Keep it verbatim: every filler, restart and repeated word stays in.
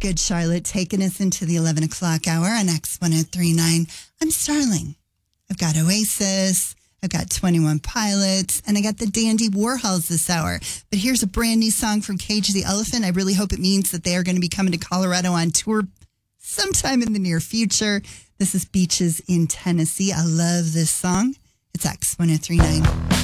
Good Charlotte taking us into the eleven o'clock hour on X one oh three point nine. I'm Starling. I've got Oasis, I've got twenty-one Pilots, and I got the Dandy Warhols this hour. But here's a brand new song from Cage the Elephant. I really hope it means that they are going to be coming to Colorado on tour sometime in the near future. This is Beaches in Tennessee. I love this song. It's X one oh three point nine.